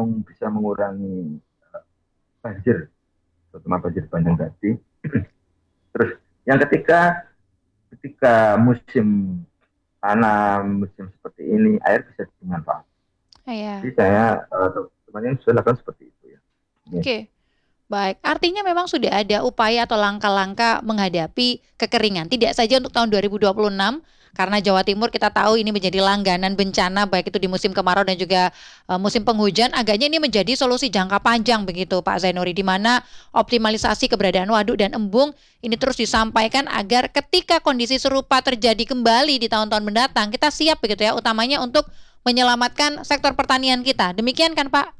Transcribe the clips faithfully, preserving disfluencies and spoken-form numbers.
meng, bisa mengurangi uh, banjir, terutama banjir bandang tadi. Terus yang ketiga, ketika musim tanam, musim seperti ini, air bisa dimanfaatkan. Iya. Jadi saya uh, teman-teman sudah lakukan seperti itu ya. Oke. Okay. Baik, artinya memang sudah ada upaya atau langkah-langkah menghadapi kekeringan. Tidak saja untuk tahun dua ribu dua puluh enam, karena Jawa Timur kita tahu ini menjadi langganan bencana, baik itu di musim kemarau dan juga uh, musim penghujan. Agaknya ini menjadi solusi jangka panjang begitu Pak Zainuri, di mana optimalisasi keberadaan waduk dan embung ini terus disampaikan agar ketika kondisi serupa terjadi kembali di tahun-tahun mendatang, kita siap begitu ya, utamanya untuk menyelamatkan sektor pertanian kita. Demikian kan Pak?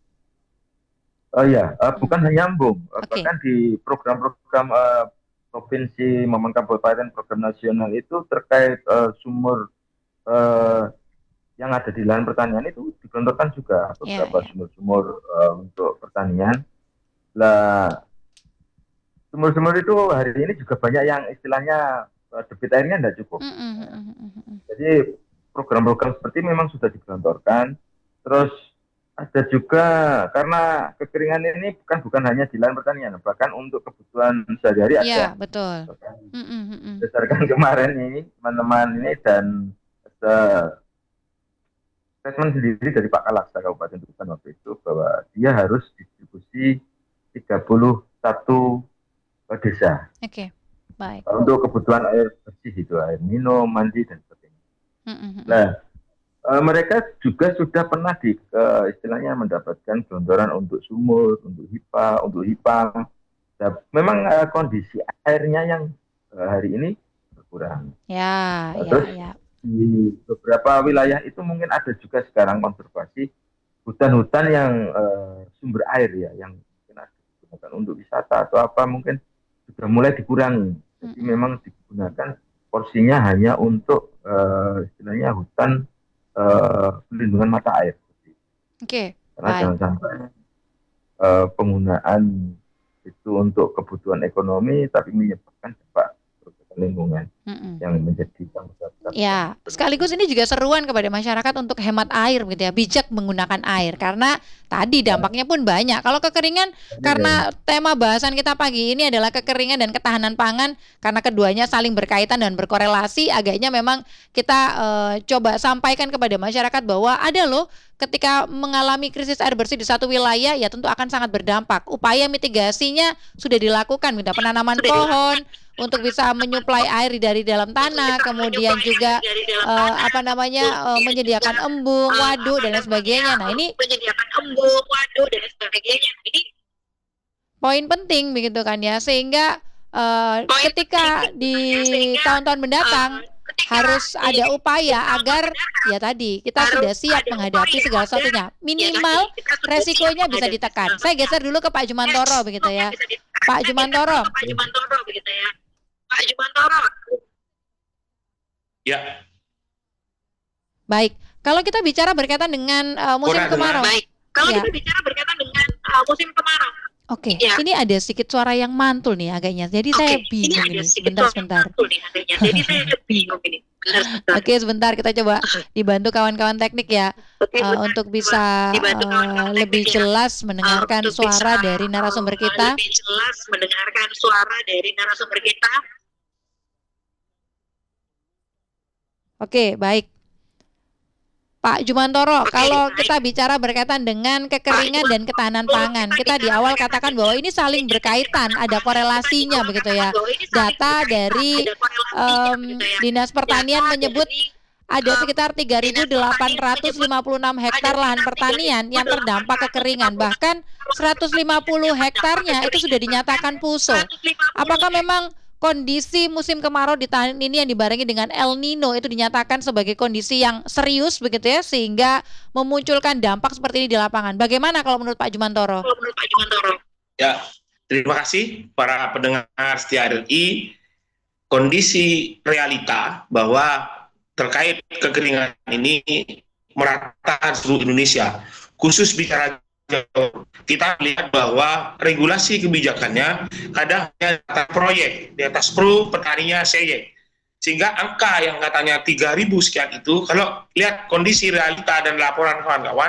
Oh iya, uh, bukan hanya embung, uh, Oke. bahkan di program-program uh, provinsi maupun kabupaten program nasional itu terkait uh, sumur uh, yang ada di lahan pertanian itu digelontorkan juga Ya, beberapa ya. sumur-sumur uh, untuk pertanian. Lah, sumur-sumur itu hari ini juga banyak yang istilahnya uh, debit airnya tidak cukup. Mm, mm, Nah, mm, mm, mm. jadi program-program seperti memang sudah digelontorkan. Terus ada juga karena kekeringan ini bukan bukan hanya di lahan pertanian, bahkan untuk kebutuhan sehari-hari Ya, ada. betul. Bahkan Mm, mm, mm, mm. berdasarkan kemarin ini teman-teman ini dan ada statement sendiri dari Pak Kalaksa Kabupaten Tuban waktu itu bahwa dia harus distribusi tiga puluh satu desa. Oke, baik. Untuk kebutuhan air bersih itu, air minum, mandi dan sebagainya. Mm, mm, mm. Nah, e, mereka juga sudah pernah di e, istilahnya mendapatkan gelontoran untuk sumur, untuk hipa, untuk hipang. Nah, memang e, kondisi airnya yang e, hari ini berkurang. Ya, Nah, ya, terus ya. di beberapa wilayah itu mungkin ada juga sekarang konservasi hutan-hutan yang e, sumber air ya, yang mungkin ada digunakan untuk wisata atau apa mungkin sudah mulai dikurangi. Jadi Mm-mm. memang digunakan porsinya hanya untuk uh, istilahnya hutan uh, pelindungan mata air. Oke, Karena baik. jangan sampai uh, penggunaan itu untuk kebutuhan ekonomi tapi menyebabkan dampak kerusakan lingkungan Mm-mm. yang menjadi tanggung jawab kita. Ya, sekaligus ini juga seruan kepada masyarakat untuk hemat air gitu ya, bijak menggunakan air karena tadi dampaknya pun banyak. Kalau kekeringan, karena tema bahasan kita pagi ini adalah kekeringan dan ketahanan pangan, karena keduanya saling berkaitan dan berkorelasi, agaknya memang kita uh, coba sampaikan kepada masyarakat bahwa ada loh ketika mengalami krisis air bersih di satu wilayah ya tentu akan sangat berdampak. Upaya mitigasinya sudah dilakukan, minta penanaman pohon untuk bisa menyuplai air dari dalam tanah, kemudian juga uh, apa namanya uh, menyediakan embung, waduk dan lain sebagainya. Nah ini menyediakan embung, waduk dan sebagainya. Ini poin penting begitu kan ya, sehingga uh, ketika di tahun-tahun mendatang harus ada upaya agar ya tadi kita sudah siap menghadapi segala sesuatunya. Minimal resikonya bisa ditekan. Saya geser dulu ke Pak Jumantoro begitu ya. Pak Jumantoro. Pak Jumantoro begitu ya. Pak Jumantoro. Ya. Baik. Kalau kita bicara berkaitan dengan uh, musim Kurang kemarau. Baik. Kalau ya. kita bicara berkaitan dengan uh, musim kemarau. Oke, Ya. ini ada sedikit suara yang mantul nih agaknya. Jadi Oke, saya ini bingung ada ini. sedikit Sebentar, suara sebentar. mantul nih agaknya. Jadi saya bingung ini. Benar, sebentar. Oke, sebentar kita coba dibantu kawan-kawan teknik ya. Oke, uh, benar. untuk bisa Dibantu uh, kawan-kawan lebih teknik ya. jelas Uh, mendengarkan untuk suara bisa dari narasumber uh, kita. lebih jelas mendengarkan suara dari narasumber kita. Oke, baik. Pak Jumantoro, Oke, kalau baik. kita bicara berkaitan dengan kekeringan dan ketahanan pangan, kita di awal katakan bahwa ini saling berkaitan, ada korelasinya begitu ya. Data dari um, Dinas Pertanian menyebut ada sekitar tiga ribu delapan ratus lima puluh enam hektar lahan pertanian yang terdampak kekeringan. Bahkan seratus lima puluh hektarnya itu sudah dinyatakan puso. Apakah memang kondisi musim kemarau di tahun ini yang dibarengi dengan El Nino itu dinyatakan sebagai kondisi yang serius begitu ya, sehingga memunculkan dampak seperti ini di lapangan? Bagaimana kalau menurut Pak Jumantoro? Kalau menurut Pak Jumantoro? Ya, terima kasih para pendengar setia R R I. Kondisi realita bahwa terkait kekeringan ini merata seluruh Indonesia. Khusus bicara kita lihat bahwa regulasi kebijakannya kadang hanya atas proyek, di atas pro, petaninya seyek. Sehingga angka yang katanya tiga ribu sekian itu, kalau lihat kondisi realita dan laporan kawan-kawan,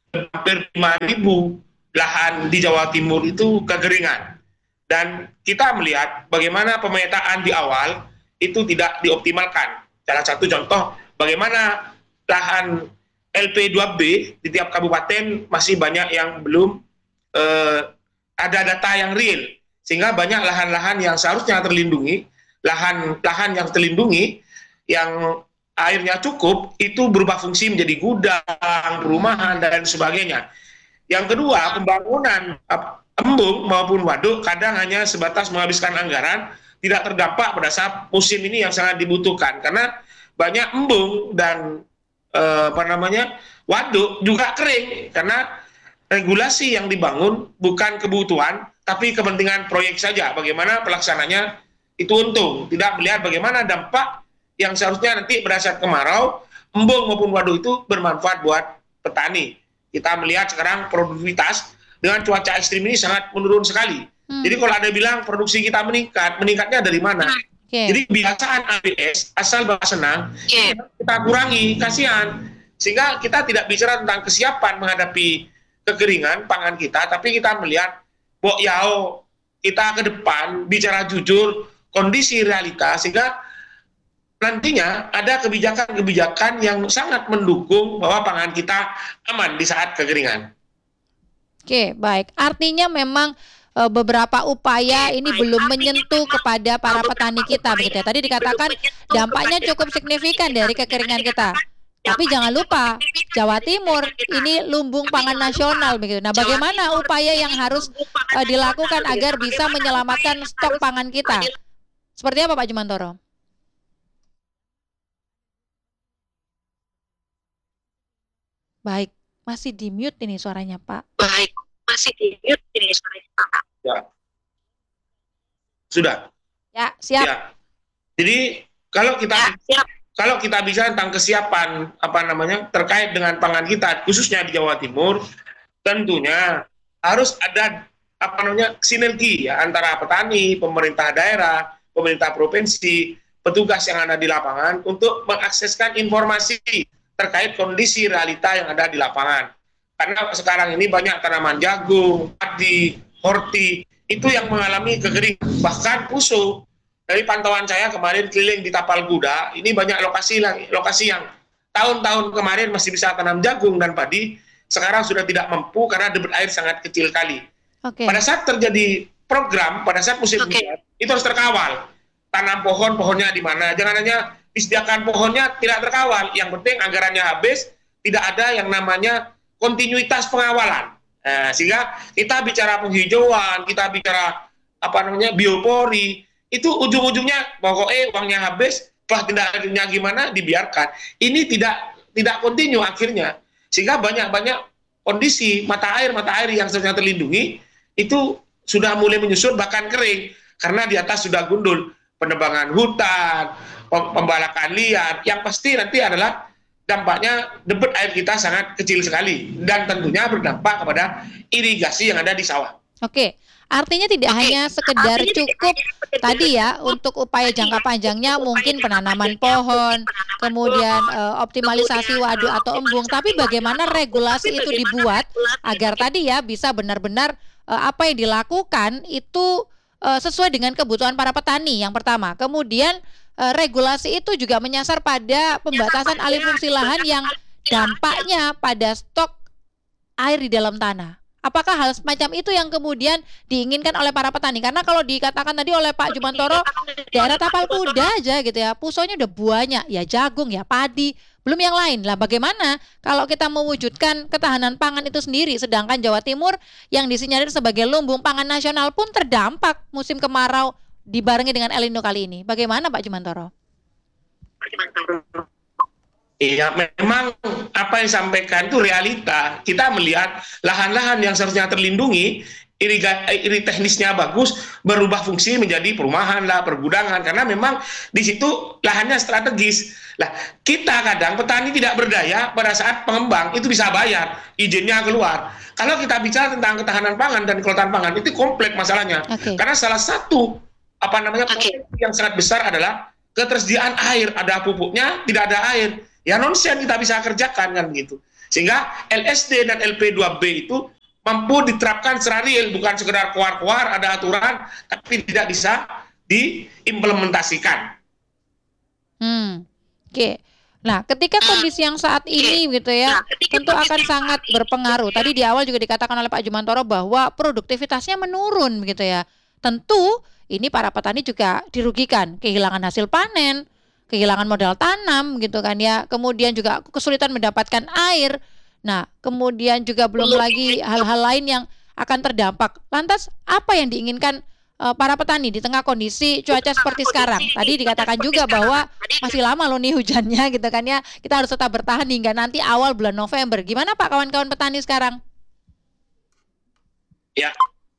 hampir lima ribu lahan di Jawa Timur itu kekeringan. Dan kita melihat bagaimana pemetaan di awal itu tidak dioptimalkan. Salah satu contoh bagaimana lahan L P dua B di tiap kabupaten masih banyak yang belum eh, ada data yang real. Sehingga banyak lahan-lahan yang seharusnya terlindungi, lahan-lahan yang terlindungi yang airnya cukup itu berubah fungsi menjadi gudang, perumahan dan sebagainya. Yang kedua, pembangunan embung maupun waduk kadang hanya sebatas menghabiskan anggaran, tidak terdampak pada saat musim ini yang sangat dibutuhkan karena banyak embung dan eh, apa namanya waduk juga kering karena regulasi yang dibangun bukan kebutuhan tapi kepentingan proyek saja. Bagaimana pelaksananya itu untung, tidak melihat bagaimana dampak yang seharusnya nanti pada saat kemarau embung maupun waduk itu bermanfaat buat petani. Kita melihat sekarang produktivitas dengan cuaca ekstrim ini sangat menurun sekali. Hmm. Jadi kalau ada bilang produksi kita meningkat, meningkatnya dari mana? Okay. Jadi kebiasaan A B S asal bawa senang okay. kita kurangi, kasihan. Sehingga kita tidak bicara tentang kesiapan menghadapi kekeringan pangan kita, tapi kita melihat bok yao kita ke depan bicara jujur kondisi realita sehingga nantinya ada kebijakan-kebijakan yang sangat mendukung bahwa pangan kita aman di saat kekeringan. Oke, baik. Artinya memang e, beberapa upaya ini belum menyentuh kepada para petani kita, begitu ya. Tadi dikatakan dampaknya cukup signifikan dari kekeringan kita. Tapi jangan lupa, Jawa Timur ini lumbung pangan nasional, begitu. Nah, bagaimana upaya yang harus e, dilakukan agar bisa menyelamatkan stok pangan kita? Seperti apa, Pak Jumantoro? Baik, masih di mute ini suaranya, Pak. Baik, masih di mute ini suaranya, Pak. Ya. Sudah. Ya, siap. Ya. Jadi kalau kita ya, siap. kalau kita bicara tentang kesiapan apa namanya terkait dengan pangan kita khususnya di Jawa Timur, tentunya harus ada apa namanya sinergi ya antara petani, pemerintah daerah, pemerintah provinsi, petugas yang ada di lapangan untuk mengakseskan informasi terkait kondisi realita yang ada di lapangan. Karena sekarang ini banyak tanaman jagung, padi, horti, itu yang mengalami kekeringan. Bahkan puso, dari pantauan saya kemarin keliling di Tapal Kuda, ini banyak lokasi lokasi yang tahun-tahun kemarin masih bisa tanam jagung dan padi, sekarang sudah tidak mampu karena debit air sangat kecil kali. Okay. Pada saat terjadi program, pada saat musim okay. hujan, itu harus terkawal. Tanam pohon, pohonnya di mana. Jangan hanya disediakan pohonnya tidak terkawal. Yang penting anggarannya habis, tidak ada yang namanya kontinuitas pengawalan. Nah, sehingga kita bicara penghijauan, kita bicara apa namanya biopori, itu ujung-ujungnya pokoknya uangnya habis, setelah tidak adanya gimana dibiarkan. Ini tidak tidak kontinu akhirnya. Sehingga banyak-banyak kondisi mata air mata air yang seharusnya terlindungi itu sudah mulai menyusut bahkan kering karena di atas sudah gundul. Penebangan hutan, pembalakan liar, yang pasti nanti adalah dampaknya debit air kita sangat kecil sekali dan tentunya berdampak kepada irigasi yang ada di sawah. Oke, artinya tidak Oke. hanya sekedar artinya cukup tadi ya untuk upaya jangka panjangnya mungkin penanaman pohon, kemudian uh, optimalisasi waduk atau embung, tapi bagaimana regulasi itu dibuat agar tadi ya bisa benar-benar uh, apa yang dilakukan itu uh, sesuai dengan kebutuhan para petani yang pertama. Kemudian uh, regulasi itu juga menyasar pada pembatasan alih fungsi lahan yang dampaknya pada stok air di dalam tanah. Apakah hal semacam itu yang kemudian diinginkan oleh para petani? Karena kalau dikatakan tadi oleh Pak Jumantoro, daerah Tapal Kuda aja gitu ya, pusonya udah banyak, ya jagung, ya padi, belum yang lain. Lah bagaimana kalau kita mewujudkan ketahanan pangan itu sendiri, sedangkan Jawa Timur yang disinyalir sebagai lumbung pangan nasional pun terdampak musim kemarau dibarengi dengan El Nino kali ini. Bagaimana Pak Jumantoro? Pak Jumantoro. Iya, memang apa yang disampaikan itu realita. Kita melihat lahan-lahan yang seharusnya terlindungi, iriga, iri teknisnya bagus, berubah fungsi menjadi perumahan lah, pergudangan, karena memang di situ lahannya strategis. Lah, kita kadang petani tidak berdaya pada saat pengembang itu bisa bayar, izinnya keluar. Kalau kita bicara tentang ketahanan pangan dan kelautan pangan itu kompleks masalahnya, okay. Karena salah satu apa namanya okay. yang sangat besar adalah ketersediaan air, ada pupuknya, tidak ada air. Ya nonsen kita bisa kerjakan kan gitu. Sehingga L S D dan L P dua B itu mampu diterapkan secara real, bukan sekedar keluar-keluar ada aturan, tapi tidak bisa diimplementasikan. Hmm, oke. Nah, ketika kondisi yang saat ini gitu ya, tentu akan sangat berpengaruh. Tadi di awal juga dikatakan oleh Pak Jumantoro bahwa produktivitasnya menurun begitu ya. Tentu ini para petani juga dirugikan, kehilangan hasil panen, kehilangan modal tanam gitu kan ya. Kemudian juga kesulitan mendapatkan air. Nah, kemudian juga belum lagi hal-hal lain yang akan terdampak. Lantas apa yang diinginkan uh, para petani di tengah kondisi cuaca seperti sekarang? Tadi dikatakan juga bahwa masih lama loh nih hujannya gitu kan ya. Kita harus tetap bertahan hingga nanti awal bulan November. Gimana Pak kawan-kawan petani sekarang? Ya.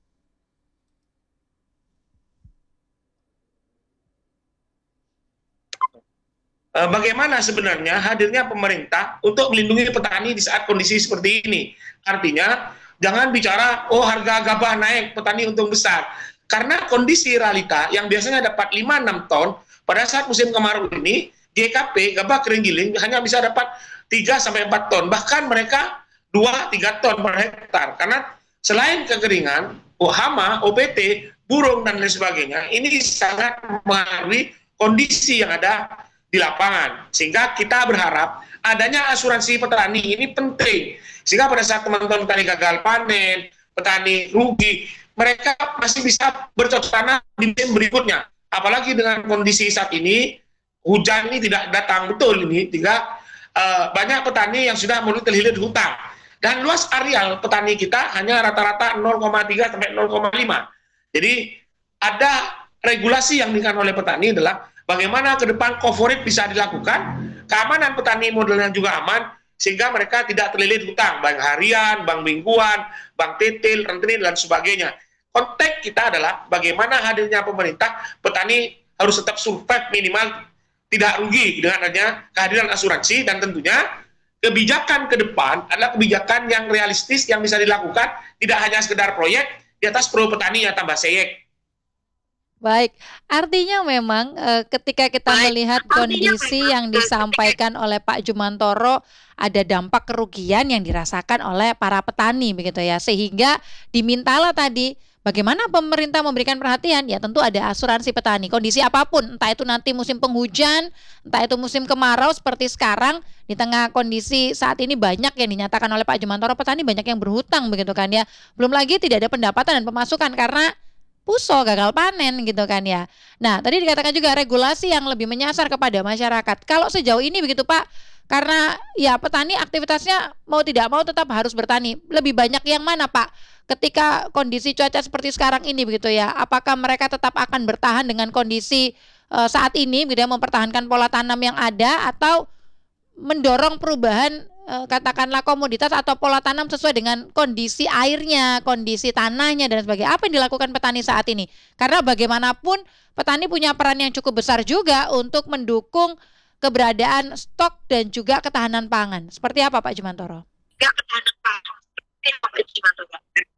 Bagaimana sebenarnya hadirnya pemerintah untuk melindungi petani di saat kondisi seperti ini? Artinya, jangan bicara, oh harga gabah naik, petani untung besar. Karena kondisi realita yang biasanya dapat lima enam ton, pada saat musim kemarau ini, G K P, gabah kering giling, hanya bisa dapat tiga sampai empat ton. Bahkan mereka dua tiga ton per hektar. Karena selain kekeringan, hama, O P T, burung, dan lain sebagainya, ini sangat mempengaruhi kondisi yang ada di lapangan. Sehingga kita berharap adanya asuransi petani ini penting. Sehingga pada saat teman-teman petani gagal panen, petani rugi, mereka masih bisa bercocok tanam di musim berikutnya. Apalagi dengan kondisi saat ini, hujan ini tidak datang betul ini, sehingga uh, banyak petani yang sudah mulai terlilit hutang. Dan luas areal petani kita hanya rata-rata nol koma tiga sampai nol koma lima. Jadi ada regulasi yang diberikan oleh petani adalah bagaimana ke depan coverage bisa dilakukan, keamanan petani modelnya juga aman, sehingga mereka tidak terlilit hutang, bank harian, bank mingguan, bank tetel, rentenir, dan sebagainya. Konteks kita adalah bagaimana hadirnya pemerintah, petani harus tetap survive minimal tidak rugi dengan adanya kehadiran asuransi, dan tentunya kebijakan ke depan adalah kebijakan yang realistis yang bisa dilakukan, tidak hanya sekedar proyek di atas pro petani yang tambah seyek. Baik, artinya memang e, ketika kita Baik, melihat kondisi yang disampaikan oleh Pak Jumantoro, ada dampak kerugian yang dirasakan oleh para petani begitu ya, sehingga dimintalah tadi bagaimana pemerintah memberikan perhatian, ya tentu ada asuransi petani, kondisi apapun, entah itu nanti musim penghujan, entah itu musim kemarau seperti sekarang, di tengah kondisi saat ini banyak yang dinyatakan oleh Pak Jumantoro, petani banyak yang berhutang begitu kan ya, belum lagi tidak ada pendapatan dan pemasukan karena puso, gagal panen gitu kan ya. Nah, tadi dikatakan juga regulasi yang lebih menyasar kepada masyarakat. Kalau sejauh ini begitu Pak, karena ya petani aktivitasnya mau tidak mau tetap harus bertani. Lebih banyak yang mana Pak? Ketika kondisi cuaca seperti sekarang ini begitu ya, apakah mereka tetap akan bertahan dengan kondisi uh, saat ini begitu ya, mempertahankan pola tanam yang ada, atau mendorong perubahan eh, katakanlah komoditas atau pola tanam sesuai dengan kondisi airnya, kondisi tanahnya dan sebagainya. Apa yang dilakukan petani saat ini? Karena bagaimanapun petani punya peran yang cukup besar juga untuk mendukung keberadaan stok dan juga ketahanan pangan. Seperti apa Pak Jumantoro? Ya, ketahanan pangan. Pak Jumantoro.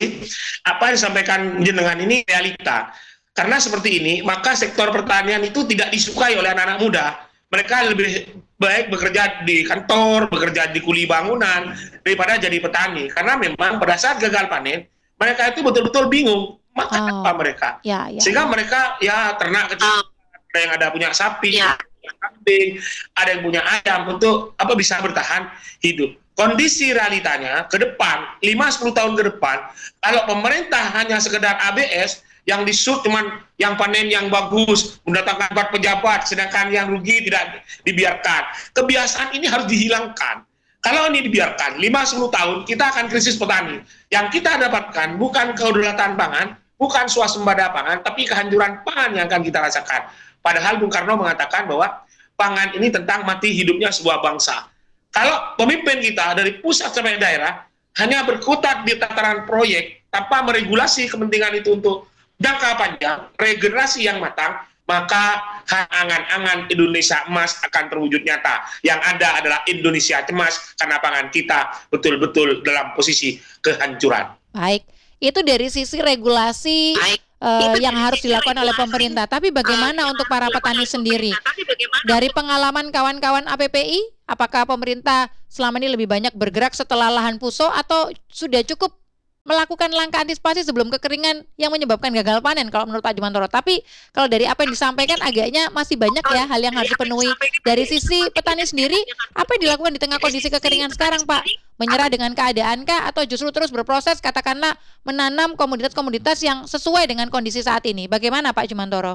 Apa yang disampaikan jenengan ini realita. Karena seperti ini, maka sektor pertanian itu tidak disukai oleh anak-anak muda. Mereka lebih baik bekerja di kantor, bekerja di kuli bangunan, daripada jadi petani. Karena memang pada saat gagal panen, mereka itu betul-betul bingung makan oh. apa mereka. Ya, ya, Sehingga ya. mereka ya ternak kecil, oh. ada yang ada punya sapi, ya. punya kambing, ada yang punya ayam untuk apa bisa bertahan hidup. Kondisi realitanya ke depan, lima sampai sepuluh tahun ke depan, kalau pemerintah hanya sekedar A B S, yang disut cuman yang panen yang bagus, mendatangkan buat pejabat, sedangkan yang rugi tidak dibiarkan. Kebiasaan ini harus dihilangkan. Kalau ini dibiarkan, lima sampai sepuluh tahun kita akan krisis petani. Yang kita dapatkan bukan kedaulatan pangan, bukan swasembada pangan, tapi kehancuran pangan yang akan kita rasakan. Padahal Bung Karno mengatakan bahwa pangan ini tentang mati hidupnya sebuah bangsa. Kalau pemimpin kita dari pusat sampai daerah hanya berkutat di tataran proyek tanpa meregulasi kepentingan itu untuk jangka panjang, regenerasi yang matang, maka angan-angan Indonesia emas akan terwujud nyata. Yang ada adalah Indonesia cemas karena pangan kita betul-betul dalam posisi kehancuran. Baik, itu dari sisi regulasi uh, yang harus dilakukan oleh pemerintah. Tapi bagaimana untuk para petani sendiri? Dari pengalaman kawan-kawan A P P I, apakah pemerintah selama ini lebih banyak bergerak setelah lahan puso atau sudah cukup melakukan langkah antisipasi sebelum kekeringan yang menyebabkan gagal panen kalau menurut Pak Jumantoro? Tapi kalau dari apa yang disampaikan agaknya masih banyak ya hal yang harus dipenuhi. Dari sisi petani sendiri, apa yang dilakukan di tengah kondisi kekeringan sekarang, Pak? Menyerah dengan keadaan kah atau justru terus berproses katakanlah menanam komoditas-komoditas yang sesuai dengan kondisi saat ini? Bagaimana Pak Jumantoro?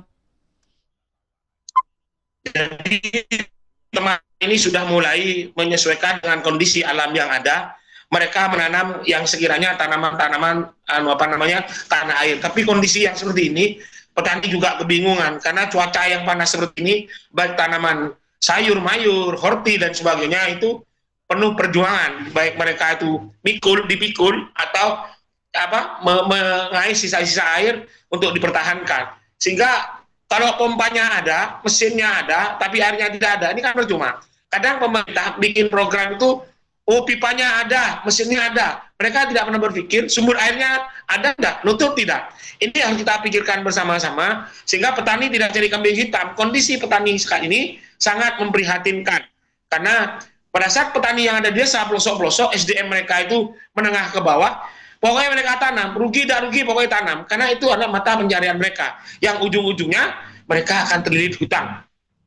Jadi teman ini sudah mulai menyesuaikan dengan kondisi alam yang ada. Mereka menanam yang sekiranya tanaman-tanaman anu apa namanya tanah air. Tapi kondisi yang seperti ini, petani juga kebingungan karena cuaca yang panas seperti ini, baik tanaman sayur, mayur, horti dan sebagainya itu penuh perjuangan. Baik mereka itu mikul, dipikul atau apa mengais sisa-sisa air untuk dipertahankan. Sehingga kalau pompanya ada, mesinnya ada, tapi airnya tidak ada, ini kan percuma. Kadang pemerintah bikin program itu, oh pipanya ada, mesinnya ada. Mereka tidak pernah berpikir sumber airnya ada tidak, nutup tidak. Ini yang kita pikirkan bersama-sama sehingga petani tidak jadi kambing hitam. Kondisi petani saat ini sangat memprihatinkan karena pada saat petani yang ada di desa pelosok-pelosok, S D M mereka itu menengah ke bawah, pokoknya mereka tanam, rugi tidak rugi pokoknya tanam karena itu adalah mata pencarian mereka. Yang ujung-ujungnya mereka akan terlilit hutang.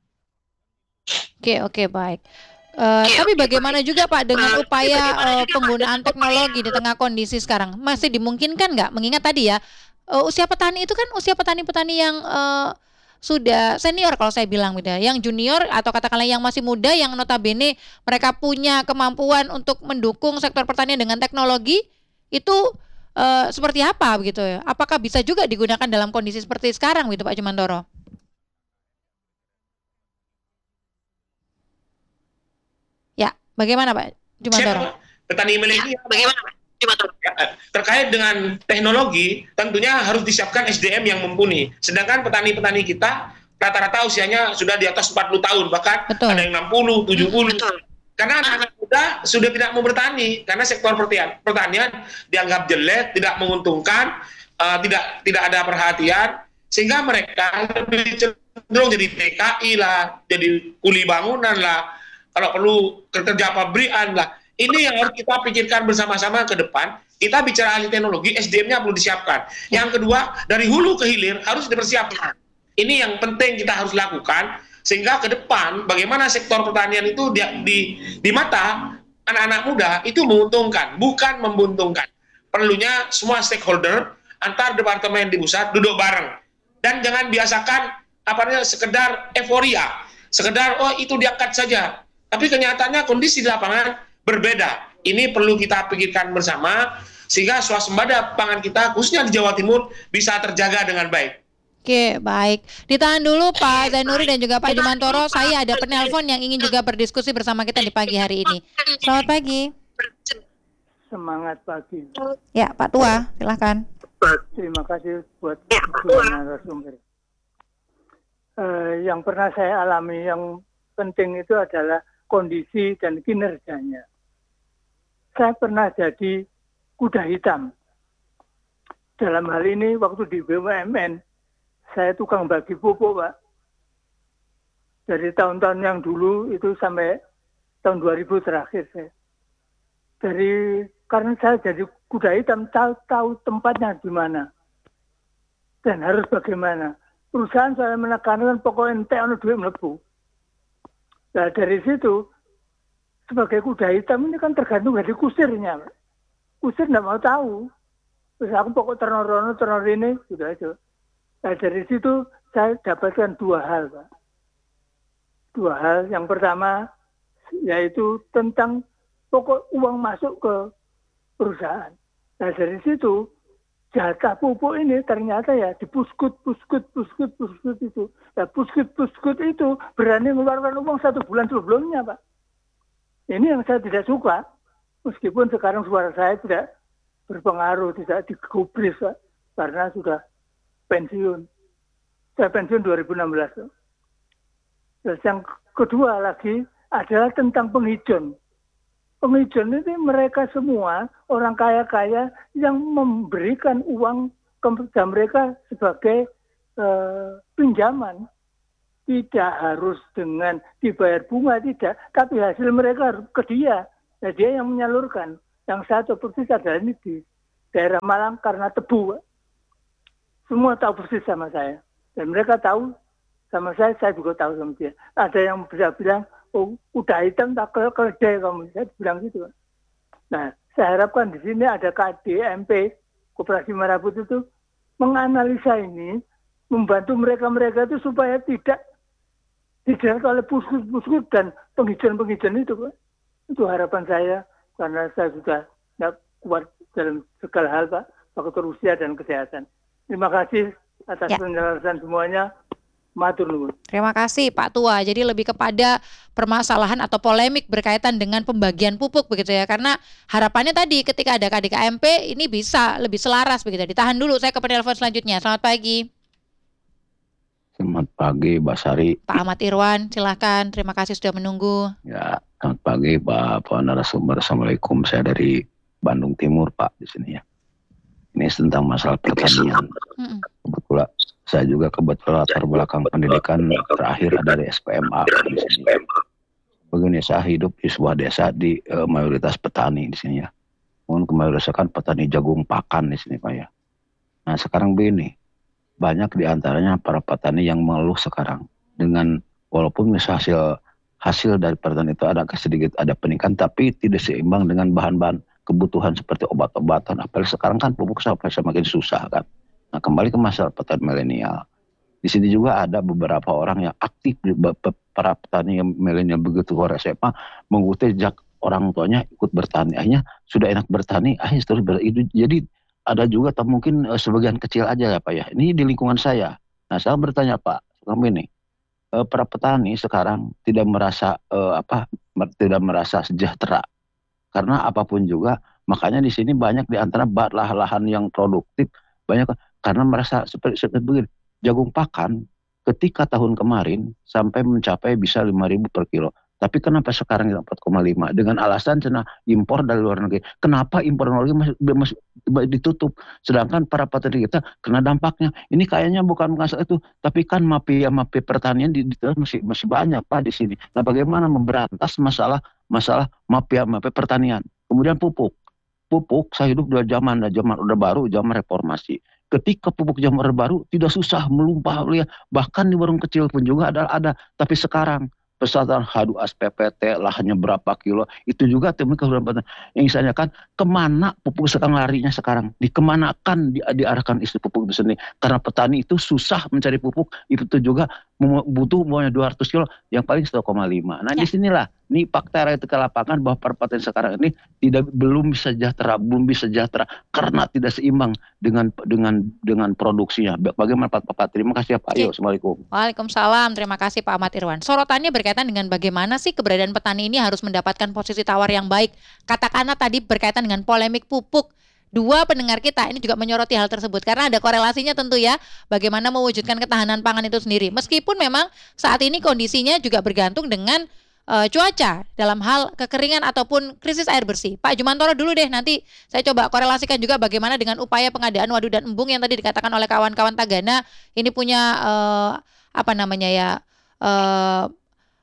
Oke oke baik. Uh, tapi bagaimana juga Pak dengan upaya uh, penggunaan teknologi di tengah kondisi sekarang? Masih dimungkinkan nggak? Mengingat tadi ya, uh, usia petani itu kan usia petani-petani yang uh, sudah senior kalau saya bilang gitu ya. Yang junior atau katakanlah yang masih muda yang notabene mereka punya kemampuan untuk mendukung sektor pertanian dengan teknologi itu uh, seperti apa begitu ya? Apakah bisa juga digunakan dalam kondisi seperti sekarang gitu Pak Jumantoro? Bagaimana Pak Jumantoro? Petani milenial. Ya, bagaimana Pak Jumantoro? Terkait dengan teknologi, tentunya harus disiapkan S D M yang mumpuni. Sedangkan petani-petani kita rata-rata usianya sudah di atas empat puluh tahun, bahkan betul. Ada yang enam puluh, tujuh puluh. Betul. Karena anak-anak muda sudah tidak mau bertani, karena sektor pertanian dianggap jelek, tidak menguntungkan, uh, tidak tidak ada perhatian, sehingga mereka lebih cenderung jadi T K I lah, jadi kuli bangunan lah, kalau perlu kerja pabrikan lah. Ini yang harus kita pikirkan bersama-sama ke depan. Kita bicara ahli teknologi, S D M-nya perlu disiapkan. Yang kedua, dari hulu ke hilir harus dipersiapkan. Ini yang penting kita harus lakukan, sehingga ke depan bagaimana sektor pertanian itu di, di, di mata anak-anak muda itu menguntungkan, bukan membuntungkan. Perlunya semua stakeholder, antar departemen di pusat duduk bareng. Dan jangan biasakan apa namanya sekedar euforia, sekedar oh itu diangkat saja. Tapi kenyataannya kondisi di lapangan berbeda. Ini perlu kita pikirkan bersama sehingga swasembada pangan kita khususnya di Jawa Timur bisa terjaga dengan baik. Oke, baik. Ditahan dulu Pak Zainuri dan juga Pak Jumantoro. Saya ada penelpon yang ingin juga berdiskusi bersama kita di pagi hari ini. Selamat pagi. Semangat pagi. Ya, Pak Tua, silahkan. Terima kasih buat kedua narasumber. Uh, yang pernah saya alami yang penting itu adalah kondisi dan kinerjanya. Saya pernah jadi kuda hitam. Dalam hal ini waktu di B U M N, saya tukang bagi pupuk, Pak. Dari tahun-tahun yang dulu itu sampai tahun dua ribu terakhir saya. Dari karena saya jadi kuda hitam, tahu, tahu tempatnya di mana dan harus bagaimana. Perusahaan saya menekankan pokoknya ente ono duit mlebu. Nah dari situ, sebagai kuda hitam ini kan tergantung dari kusirnya. Kusir tidak mau tahu. Terus aku pokok teror-teror teror ini, sudah aja. Nah dari situ saya dapatkan dua hal, Pak. Dua hal. Yang pertama, yaitu tentang pokok uang masuk ke perusahaan. Nah dari situ, jatah pupuk ini ternyata ya di puskut, puskut, puskut, puskut itu. Nah, puskut, puskut itu berani mengeluarkan uang satu bulan sebelumnya, Pak. Ini yang saya tidak suka. Meskipun sekarang suara saya tidak berpengaruh, tidak digubris, Pak. Karena sudah pensiun. Saya pensiun dua ribu enam belas. Terus yang kedua lagi adalah tentang penghijauan. Penghijauan ini mereka semua orang kaya-kaya yang memberikan uang kepada mereka sebagai eh, pinjaman. Tidak harus dengan dibayar bunga, tidak. Tapi hasil mereka harus ke dia. Nah, dia yang menyalurkan. Yang satu persis adalah ini di daerah Malang karena tebu. Semua tahu persis sama saya. Dan mereka tahu sama saya, saya juga tahu sama dia. Ada yang bisa bilang, oh udah hitam tak keledai kamu. Saya bilang gitu. Nah, saya harapkan di sini ada K D M P, Koperasi Merah Putih itu, menganalisa ini, membantu mereka-mereka itu supaya tidak tidak oleh puskus-puskus dan penghijauan-penghijauan itu. Pak. Itu harapan saya, karena saya sudah tidak kuat dalam segala hal, Pak, faktor usia dan kesehatan. Terima kasih atas ya. penjelasan semuanya. Matur nuwun. Terima kasih Pak Tua. Jadi lebih kepada permasalahan atau polemik berkaitan dengan pembagian pupuk begitu ya. Karena harapannya tadi ketika ada K D K M P ini bisa lebih selaras begitu. Ditahan dulu, saya ke penelpon selanjutnya. Selamat pagi. Selamat pagi, Mbak Sari. Pak Ahmad Irwan, silahkan. Terima kasih sudah menunggu. Ya, selamat pagi, Pak, Pak narasumber. Assalamualaikum. Saya dari Bandung Timur, Pak, di sini ya. Ini tentang masalah pertanian. Mm-mm. Kebetulan saya juga kebetulan latar belakang pendidikan terakhir ada di S P M A di sini. Begini, saya hidup di sebuah desa di uh, mayoritas petani di sini ya. Mungkin kemayoritaskan petani jagung pakan di sini, Pak ya. Nah, sekarang begini. Banyak diantaranya para petani yang mengeluh sekarang dengan walaupun misalnya hasil hasil dari pertanian itu ada sedikit ada peningkatan tapi tidak seimbang dengan bahan-bahan kebutuhan seperti obat-obatan. Apalagi sekarang kan pupuk sampai semakin susah kan. Nah, kembali ke masalah petani milenial. Di sini juga ada beberapa orang yang aktif, para petani yang milenial begitu keluar S M A mengikuti jejak orang tuanya ikut bertani. Akhirnya sudah enak bertani, akhirnya terus ber, itu, jadi ada juga atau mungkin uh, sebagian kecil aja ya Pak ya. Ini di lingkungan saya. Nah, saya bertanya Pak, sekarang ini uh, para petani sekarang tidak merasa uh, apa tidak merasa sejahtera. Karena apapun juga, makanya di sini banyak di antara lahan-lahan yang produktif banyak karena merasa seperti seperti begini. Jagung pakan ketika tahun kemarin sampai mencapai bisa lima ribu per kilo. Tapi kenapa sekarang empat koma lima? Dengan alasan cina impor dari luar negeri. Kenapa impor dari luar negeri masih, masih ditutup? Sedangkan para petani kita kena dampaknya. Ini kayaknya bukan masalah itu. Tapi kan mafia-mafia pertanian di, di, masih masih banyak Pak di sini. Nah, bagaimana memberantas masalah masalah mafia-mafia pertanian? Kemudian pupuk. Pupuk saya hidup dua zaman, zaman udah baru, zaman reformasi. Ketika pupuk zaman baru tidak susah melumpah lihat. Bahkan di warung kecil pun juga ada ada. Tapi sekarang pesantren H dua S P P T lahannya berapa kilo itu juga temen kehurupan yang misalnya kan kemana pupuk sekarang larinya sekarang dikemanakan di, diarahkan isi pupuk itu sendiri karena petani itu susah mencari pupuk itu juga butuh maunya dua ratus kilo yang paling satu koma lima. Nah ya. Disinilah ini fakta realita ke lapangan bahwa para petani sekarang ini tidak belum bisa sejahtera belum bisa sejahtera karena tidak seimbang dengan dengan dengan produksinya. Bagaimana Pak Pak? Terima kasih ya Pak. Yo, Assalamualaikum. Waalaikumsalam. Terima kasih Pak Ahmad Irwan. Sorotannya berkaitan dengan bagaimana sih keberadaan petani ini harus mendapatkan posisi tawar yang baik. Katakanlah tadi berkaitan dengan polemik pupuk. Dua pendengar kita ini juga menyoroti hal tersebut karena ada korelasinya tentu ya bagaimana mewujudkan ketahanan pangan itu sendiri. Meskipun memang saat ini kondisinya juga bergantung dengan uh, cuaca dalam hal kekeringan ataupun krisis air bersih. Pak Jumantoro dulu deh, nanti saya coba korelasikan juga bagaimana dengan upaya pengadaan waduk dan embung yang tadi dikatakan oleh kawan-kawan Tagana ini punya uh, apa namanya ya uh,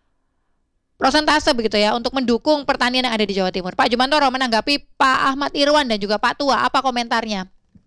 prosentase begitu ya untuk mendukung pertanian yang ada di Jawa Timur. Pak Jumantoro menanggapi Pak Ahmad Irwan dan juga Pak Tua, apa komentarnya?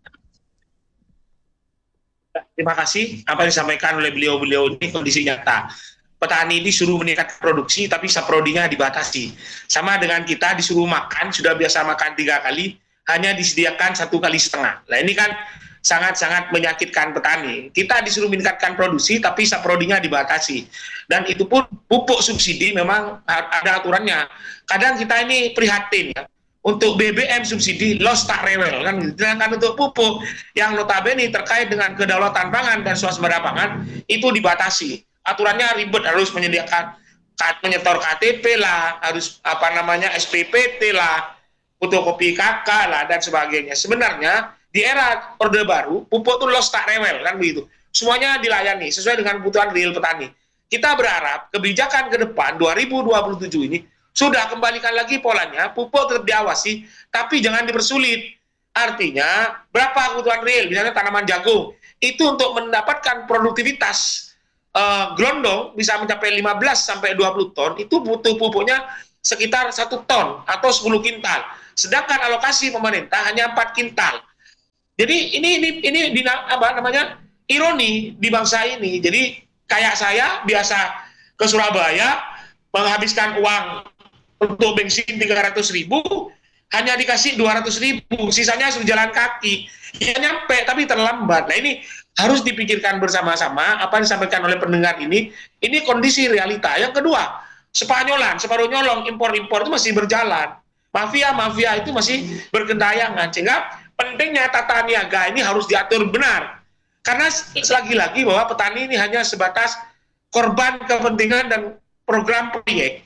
Terima kasih. Apa yang disampaikan oleh beliau-beliau ini kondisi nyata. Petani ini suruh meningkat produksi tapi saprodinya dibatasi. Sama dengan kita disuruh makan, sudah biasa makan tiga kali, hanya disediakan satu kali setengah. Nah ini kan sangat-sangat menyakitkan petani. Kita disuruh meningkatkan produksi tapi saprodinya dibatasi. Dan itu pun pupuk subsidi memang ada aturannya. Kadang kita ini prihatin ya. Untuk B B M subsidi los tak rewel kan. Sedangkan untuk pupuk yang notabene terkait dengan kedaulatan pangan dan swasembada pangan itu dibatasi. Aturannya ribet, harus menyediakan menyetor K T P lah, harus apa namanya S P P T lah, fotokopi K K lah dan sebagainya. Sebenarnya di era Orde Baru, pupuk itu los tak rewel, kan begitu. Semuanya dilayani sesuai dengan kebutuhan real petani. Kita berharap kebijakan ke depan dua ribu dua puluh tujuh ini sudah kembalikan lagi polanya, pupuk tetap diawasi, tapi jangan dipersulit. Artinya berapa kebutuhan real, misalnya tanaman jagung, itu untuk mendapatkan produktivitas uh, gelondong bisa mencapai lima belas sampai dua puluh ton, itu butuh pupuknya sekitar satu ton atau sepuluh kintal. Sedangkan alokasi pemerintah hanya empat kintal. Jadi ini ini ini dina, apa namanya? ironi di bangsa ini. Jadi kayak saya biasa ke Surabaya menghabiskan uang untuk bensin tiga ratus ribu, hanya dikasih dua ratus ribu, sisanya suruh jalan kaki. Ya nyampe, tapi terlambat. Nah ini harus dipikirkan bersama-sama apa yang disampaikan oleh pendengar ini. Ini kondisi realita. Yang kedua, sepanyolan, separuh nyolong, impor-impor itu masih berjalan. Mafia-mafia itu masih berkentayangan. Sehingga pentingnya tata niaga ini harus diatur benar. Karena lagi-lagi bahwa petani ini hanya sebatas korban kepentingan dan program proyek.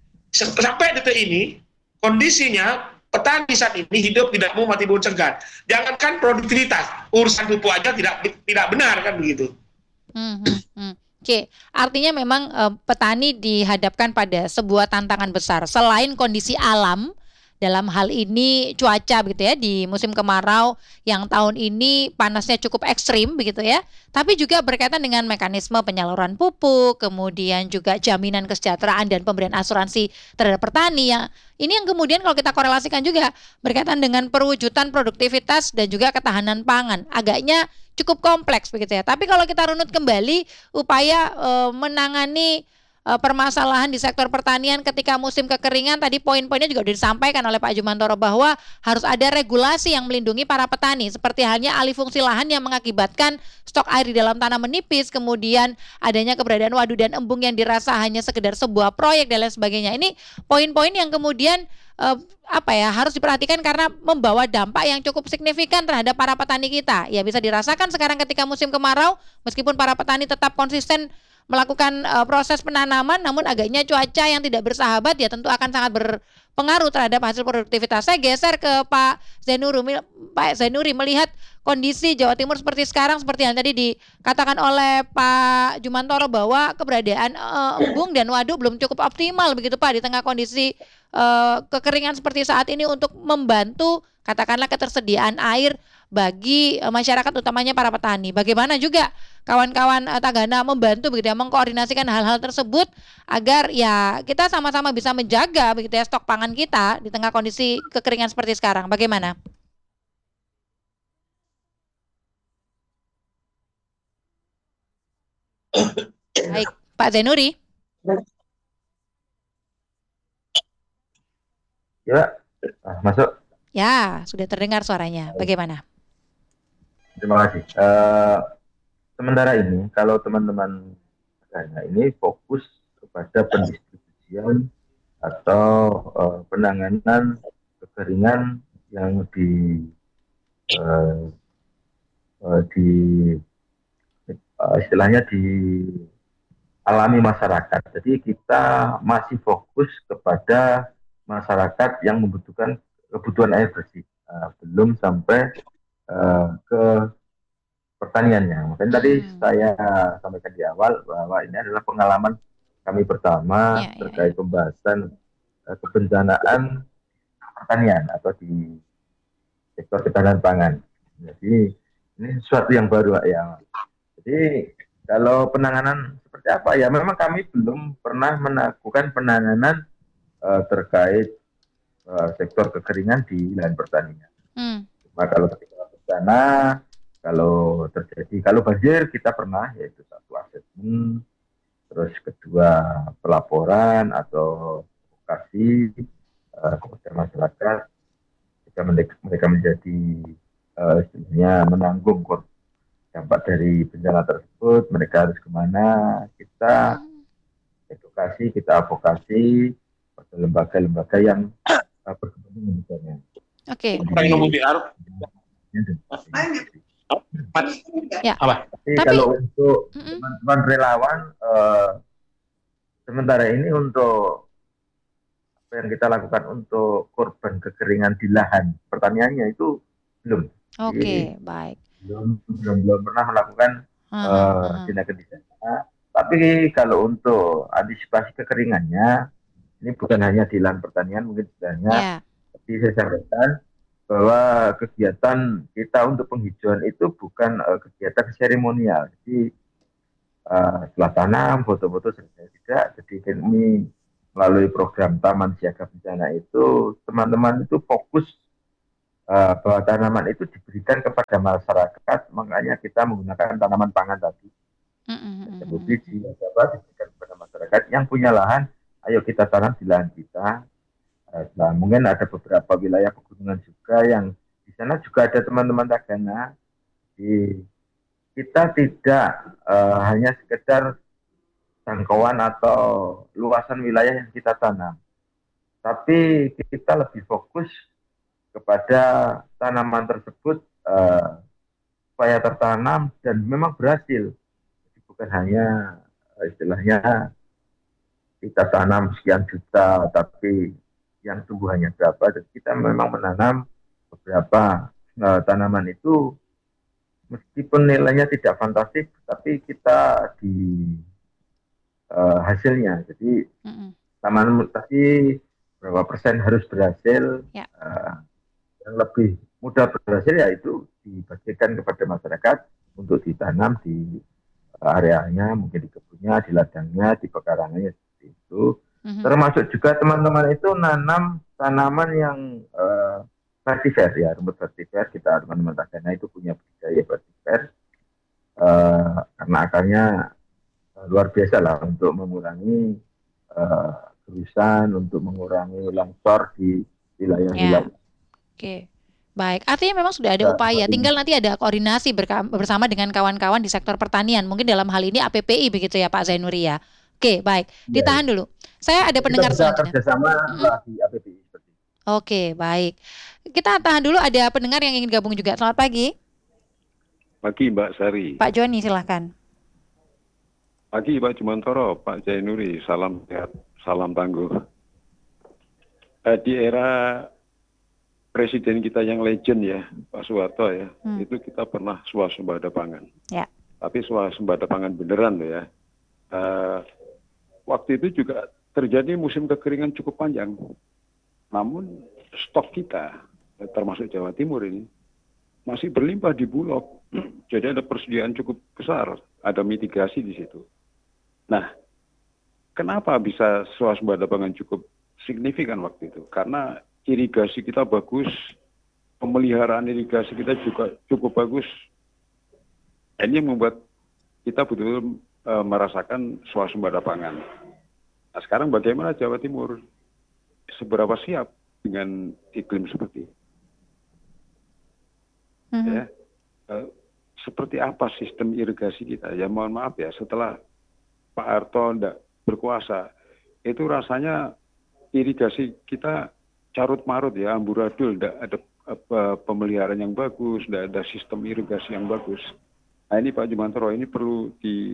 Sampai detik ini, kondisinya petani saat ini hidup tidak mau mati buun segan. Jangankan produktivitas, urusan pupuk aja tidak tidak benar kan begitu. Hmm, hmm, hmm. Oke, artinya memang eh, petani dihadapkan pada sebuah tantangan besar. Selain kondisi alam, dalam hal ini cuaca begitu ya, di musim kemarau yang tahun ini panasnya cukup ekstrim begitu ya, tapi juga berkaitan dengan mekanisme penyaluran pupuk, kemudian juga jaminan kesejahteraan dan pemberian asuransi terhadap petani yang ini yang kemudian kalau kita korelasikan juga berkaitan dengan perwujudan produktivitas dan juga ketahanan pangan. Agaknya cukup kompleks begitu ya. Tapi kalau kita runut kembali upaya e, menangani permasalahan di sektor pertanian ketika musim kekeringan, tadi poin-poinnya juga sudah disampaikan oleh Pak Jumantoro bahwa harus ada regulasi yang melindungi para petani, seperti halnya alih fungsi lahan yang mengakibatkan stok air di dalam tanah menipis, kemudian adanya keberadaan waduk dan embung yang dirasa hanya sekedar sebuah proyek dan lain sebagainya. Ini poin-poin yang kemudian eh, apa ya harus diperhatikan karena membawa dampak yang cukup signifikan terhadap para petani kita. Ya bisa dirasakan sekarang ketika musim kemarau, meskipun para petani tetap konsisten melakukan uh, proses penanaman, namun agaknya cuaca yang tidak bersahabat ya tentu akan sangat berpengaruh terhadap hasil produktivitas. Saya geser ke Pak Zainuri. Pak Zainuri, melihat kondisi Jawa Timur seperti sekarang, seperti yang tadi dikatakan oleh Pak Jumantoro bahwa keberadaan uh, embung dan waduk belum cukup optimal begitu Pak di tengah kondisi uh, kekeringan seperti saat ini untuk membantu katakanlah ketersediaan air bagi uh, masyarakat utamanya para petani. Bagaimana juga kawan-kawan uh, Tagana membantu begitu ya mengkoordinasikan hal-hal tersebut agar ya kita sama-sama bisa menjaga begitu ya stok pangan kita di tengah kondisi kekeringan seperti sekarang. Bagaimana? Baik, Pak Zainuri. Ya, masuk. Ya, sudah terdengar suaranya. Bagaimana? Terima kasih. Uh, sementara ini, kalau teman-teman nah, ini fokus kepada pendistribusian atau uh, penanganan kekeringan yang di uh, uh, di uh, istilahnya di alami masyarakat. Jadi kita masih fokus kepada masyarakat yang membutuhkan kebutuhan air bersih, uh, belum sampai Uh, ke pertaniannya. Makanya hmm. tadi saya sampaikan di awal bahwa ini adalah pengalaman kami pertama ya, terkait ya. pembahasan uh, kebencanaan pertanian atau di sektor ketahanan pangan. Jadi ini sesuatu yang baru ya. Jadi kalau penanganan seperti apa ya? Memang kami belum pernah melakukan penanganan uh, terkait uh, sektor kekeringan di lahan pertanian. Hmm. Cuma kalau ketika bencana, kalau terjadi, kalau banjir kita pernah yaitu satu asesmen, terus kedua pelaporan atau advokasi uh, kepada masyarakat, jika mereka menjadi uh, istilahnya menanggung dampak dari bencana tersebut, mereka harus kemana, kita edukasi, kita advokasi pada lembaga-lembaga yang uh, berkepentingan misalnya. Oke. Okay. Ya. Tapi, Tapi kalau untuk teman-teman mm-mm. relawan, uh, sementara ini untuk apa yang kita lakukan untuk korban kekeringan di lahan pertaniannya itu belum. Oke, okay, baik. Belum, belum belum pernah melakukan tindakan uh, di sana. Tapi kalau untuk antisipasi kekeringannya, ini bukan hanya di lahan pertanian, mungkin sebenarnya, yeah. Seperti saya sampaikan, bahwa kegiatan kita untuk penghijauan itu bukan uh, kegiatan seremonial. Jadi uh, setelah tanam, foto-foto selesai, tidak. Jadi kami melalui program Taman Siaga Bencana itu, teman-teman itu fokus uh, bahwa tanaman itu diberikan kepada masyarakat, makanya kita menggunakan tanaman pangan tadi. Ada biji, ada apa, diberikan kepada masyarakat yang punya lahan, ayo kita tanam di lahan kita. Nah, mungkin ada beberapa wilayah pegunungan juga yang di sana juga ada teman-teman tagana. Di, kita tidak uh, hanya sekedar jangkauan atau luasan wilayah yang kita tanam, tapi kita lebih fokus kepada tanaman tersebut uh, supaya tertanam dan memang berhasil. Bukan hanya istilahnya kita tanam sekian juta, tapi yang tumbuh hanya berapa. Dan kita memang menanam beberapa uh, tanaman itu, meskipun nilainya tidak fantastis, tapi kita di uh, hasilnya. Jadi mm-hmm. taman tadi berapa persen harus berhasil, yeah. uh, yang lebih mudah berhasil yaitu dibagikan kepada masyarakat untuk ditanam di areanya, mungkin di kebunnya, di ladangnya, di pekarangannya, seperti itu. Mm-hmm. Termasuk juga teman-teman itu nanam tanaman yang uh, vetiver, ya, rumput vetiver. Kita teman-teman tagana itu punya budidaya vetiver uh, karena akarnya uh, luar biasa lah untuk mengurangi uh, gerusan, untuk mengurangi longsor di wilayah-wilayah. Yeah. Oke. Okay. Baik, artinya memang sudah ada upaya, tinggal nanti ada koordinasi bersama dengan kawan-kawan di sektor pertanian, mungkin dalam hal ini A P P I begitu ya Pak Zainuri ya. Oke, baik, ditahan dulu. Saya ada pendengar selanjutnya. Kerjasama hmm. di A P P I. Oke, baik. Kita tahan dulu, ada pendengar yang ingin gabung juga. Selamat pagi. Pagi Mbak Sari. Pak Joni, silahkan. Pagi Pak Jumantoro, Pak Zainuri, salam sehat, salam tangguh. Eh, di era Presiden kita yang legend ya, Pak Soeharto ya, hmm. itu kita pernah swasembada pangan. Ya. Tapi swasembada pangan beneran loh ya. Uh, waktu itu juga terjadi musim kekeringan cukup panjang. Namun stok kita, termasuk Jawa Timur ini, masih berlimpah di Bulog. Jadi ada persediaan cukup besar, ada mitigasi di situ. Nah, kenapa bisa swasembada pangan cukup signifikan waktu itu? Karena irigasi kita bagus, pemeliharaan irigasi kita juga cukup bagus. Ini yang membuat kita betul-betul e, merasakan swasembada pangan. Nah, sekarang bagaimana Jawa Timur? Seberapa siap dengan iklim seperti ini? Mm-hmm. Ya, e, seperti apa sistem irigasi kita? Ya mohon maaf ya, setelah Pak Harto tidak berkuasa, itu rasanya irigasi kita carut marut ya, amburadul, tidak ada apa, pemeliharaan yang bagus, tidak ada sistem irigasi yang bagus. Nah ini Pak Jumantoro, ini perlu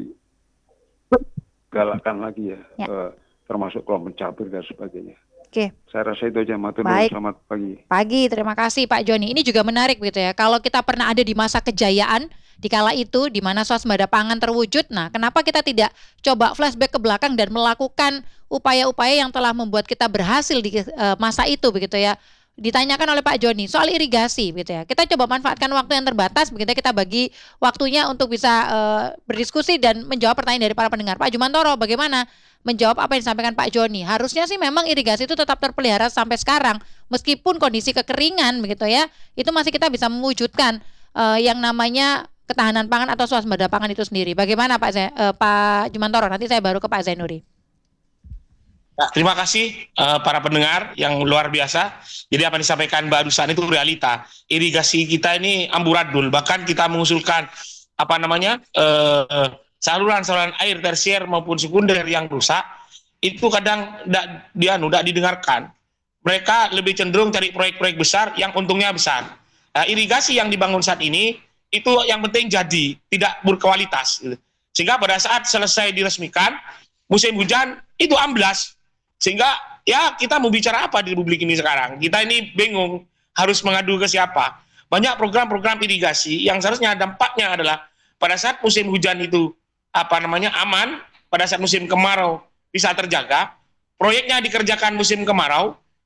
digalakkan lagi ya, ya. Eh, termasuk kelompok campur dan sebagainya. Oke. Saya rasa itu aja, matur nuwun, selamat pagi. Pagi, terima kasih Pak Joni. Ini juga menarik gitu ya, kalau kita pernah ada di masa kejayaan, di kala itu di mana swasembada pangan terwujud, nah kenapa kita tidak coba flashback ke belakang dan melakukan upaya-upaya yang telah membuat kita berhasil di uh, masa itu begitu ya. Ditanyakan oleh Pak Joni soal irigasi begitu ya. Kita coba manfaatkan waktu yang terbatas begitu ya, kita bagi waktunya untuk bisa uh, berdiskusi dan menjawab pertanyaan dari para pendengar. Pak Jumantoro, bagaimana menjawab apa yang disampaikan Pak Joni? Harusnya sih memang irigasi itu tetap terpelihara sampai sekarang meskipun kondisi kekeringan begitu ya. Itu masih kita bisa mewujudkan uh, yang namanya ketahanan pangan atau swasembada pangan itu sendiri. Bagaimana Pak Z- uh, Pak Jumantoro? Nanti saya baru ke Pak Zainuri. Terima kasih uh, para pendengar yang luar biasa. Jadi apa yang disampaikan Mbak Dusan itu realita. Irigasi kita ini amburadul. Bahkan kita mengusulkan apa namanya uh, saluran-saluran air tersier maupun sekunder yang rusak. Itu kadang tidak dianu, tidak didengarkan. Mereka lebih cenderung cari proyek-proyek besar yang untungnya besar. Nah, irigasi yang dibangun saat ini itu yang penting jadi, tidak berkualitas. Sehingga pada saat selesai diresmikan, musim hujan itu amblas. Sehingga ya kita mau bicara apa di Republik ini sekarang? Kita ini bingung harus mengadu ke siapa. Banyak program-program irigasi yang seharusnya dampaknya adalah pada saat musim hujan itu apa namanya aman, pada saat musim kemarau bisa terjaga, proyeknya dikerjakan musim kemarau,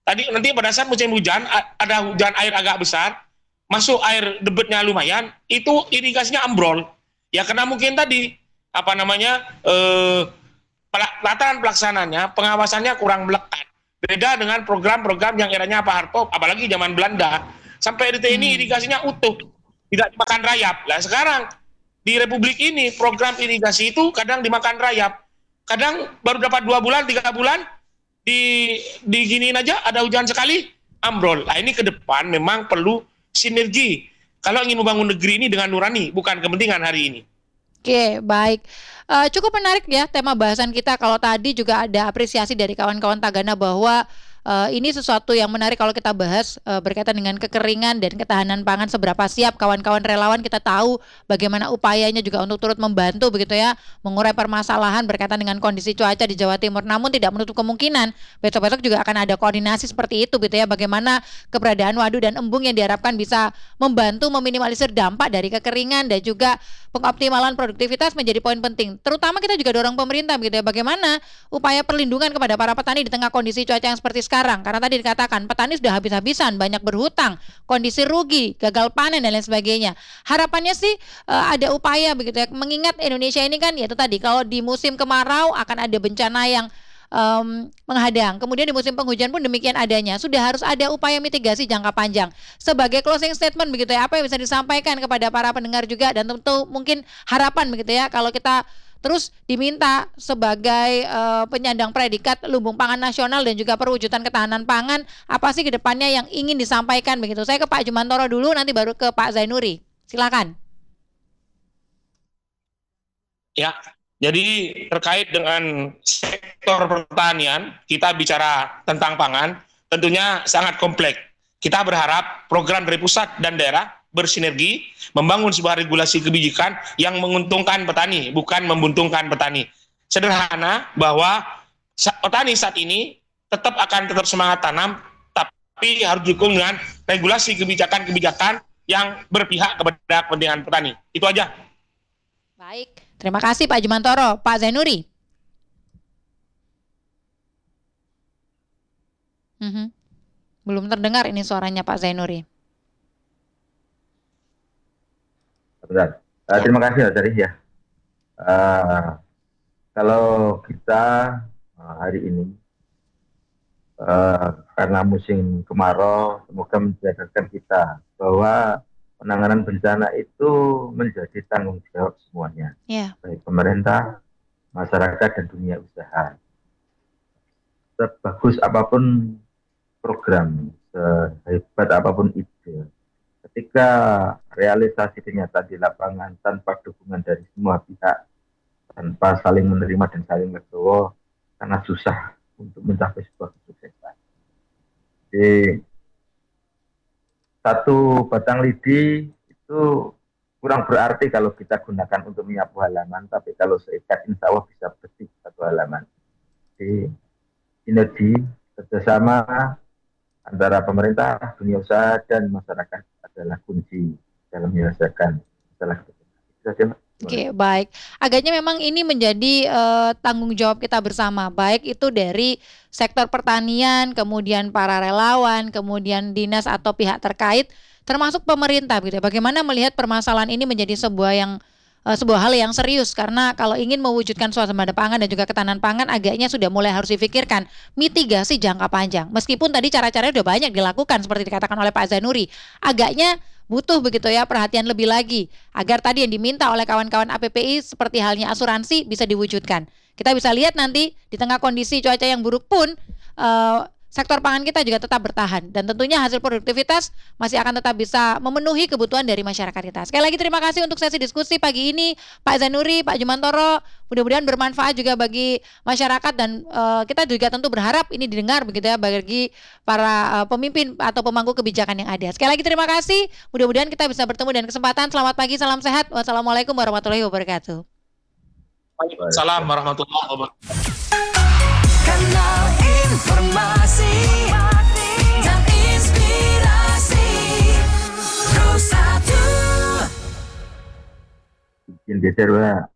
tadi nanti pada saat musim hujan ada hujan air agak besar, masuk air debitnya lumayan, itu irigasinya ambrol. Ya karena mungkin tadi apa namanya eh, pelaksanaan pelaksananya, pengawasannya kurang melekat. Beda dengan program-program yang eranya Pak Harto, apalagi zaman Belanda. Sampai detik ini irigasinya utuh, tidak dimakan rayap. Lah sekarang di Republik ini program irigasi itu kadang dimakan rayap. Kadang baru dapat dua bulan, tiga bulan, di diginiin aja ada hujan sekali, ambrol. Nah ini ke depan memang perlu sinergi. Kalau ingin membangun negeri ini dengan nurani, bukan kepentingan hari ini. Oke, baik. Uh, cukup menarik ya tema bahasan kita. Kalau tadi juga ada apresiasi dari kawan-kawan Tagana bahwa uh, ini sesuatu yang menarik kalau kita bahas uh, berkaitan dengan kekeringan dan ketahanan pangan, seberapa siap kawan-kawan relawan. Kita tahu bagaimana upayanya juga untuk turut membantu begitu ya, mengurai permasalahan berkaitan dengan kondisi cuaca di Jawa Timur. Namun tidak menutup kemungkinan besok-besok juga akan ada koordinasi seperti itu gitu ya, bagaimana keberadaan waduk dan embung yang diharapkan bisa membantu meminimalisir dampak dari kekeringan dan juga pengoptimalan produktivitas menjadi poin penting. Terutama kita juga dorong pemerintah begitu ya, bagaimana upaya perlindungan kepada para petani di tengah kondisi cuaca yang seperti sekarang. Karena tadi dikatakan petani sudah habis-habisan, banyak berhutang, kondisi rugi, gagal panen dan lain sebagainya. Harapannya sih uh, ada upaya begitu ya, mengingat Indonesia ini kan ya itu tadi, kalau di musim kemarau akan ada bencana yang Um, menghadang. Kemudian di musim penghujan pun demikian adanya. Sudah harus ada upaya mitigasi jangka panjang. Sebagai closing statement begitu ya, apa yang bisa disampaikan kepada para pendengar juga, dan tentu mungkin harapan begitu ya, kalau kita terus diminta sebagai uh, penyandang predikat lumbung pangan nasional dan juga perwujudan ketahanan pangan, apa sih ke depannya yang ingin disampaikan begitu. Saya ke Pak Jumantoro dulu, nanti baru ke Pak Zainuri. Silakan. Ya. Jadi terkait dengan sektor pertanian, kita bicara tentang pangan, tentunya sangat kompleks. Kita berharap program dari pusat dan daerah bersinergi, membangun sebuah regulasi kebijakan yang menguntungkan petani, bukan membuntungkan petani. Sederhana bahwa petani saat ini tetap akan tetap semangat tanam, tapi harus didukung dengan regulasi kebijakan-kebijakan yang berpihak kepada kepentingan petani. Itu aja. Baik. Terima kasih Pak Jumantoro. Pak Zainuri. Mm-hmm. Belum terdengar ini suaranya Pak Zainuri. Betul. Uh, terima kasih Mas Arif ya. Uh, kalau kita uh, hari ini uh, karena musim kemarau, semoga menjadikan kita bahwa penanganan bencana itu menjadi tanggung jawab semuanya, yeah. Baik pemerintah, masyarakat, dan dunia usaha. Sebagus apapun program, sehebat apapun ide, ketika realisasi ternyata di lapangan tanpa dukungan dari semua pihak, tanpa saling menerima dan saling legowo, sangat susah untuk mencapai sebuah kesuksesan. Jadi satu batang lidi itu kurang berarti kalau kita gunakan untuk menyapu halaman, tapi kalau seikat insya Allah bisa bersih satu halaman. Jadi sinergi kerjasama antara pemerintah, dunia usaha, dan masyarakat adalah kunci dalam menyelesaikan masalah itu. Oke, okay, baik. Agaknya memang ini menjadi uh, tanggung jawab kita bersama, baik itu dari sektor pertanian, kemudian para relawan, kemudian dinas atau pihak terkait, termasuk pemerintah gitu. Bagaimana melihat permasalahan ini menjadi sebuah yang uh, sebuah hal yang serius, karena kalau ingin mewujudkan swasembada pangan dan juga ketahanan pangan, agaknya sudah mulai harus difikirkan mitigasi jangka panjang. Meskipun tadi cara-caranya sudah banyak dilakukan seperti dikatakan oleh Pak Zainuri, agaknya butuh begitu ya perhatian lebih lagi agar tadi yang diminta oleh kawan-kawan A P P I seperti halnya asuransi bisa diwujudkan. Kita bisa lihat nanti di tengah kondisi cuaca yang buruk pun uh, sektor pangan kita juga tetap bertahan, dan tentunya hasil produktivitas masih akan tetap bisa memenuhi kebutuhan dari masyarakat kita. Sekali lagi terima kasih untuk sesi diskusi pagi ini Pak Zainuri, Pak Jumantoro. Mudah-mudahan bermanfaat juga bagi masyarakat, dan uh, kita juga tentu berharap ini didengar begitu ya bagi para uh, pemimpin atau pemangku kebijakan yang ada. Sekali lagi terima kasih. Mudah-mudahan kita bisa bertemu dan kesempatan. Selamat pagi, salam sehat. Wassalamualaikum warahmatullahi wabarakatuh. Waalaikumsalam warahmatullahi wabarakatuh. Kanal informasi dan inspirasi Pro satu. Bikin geser, Pak.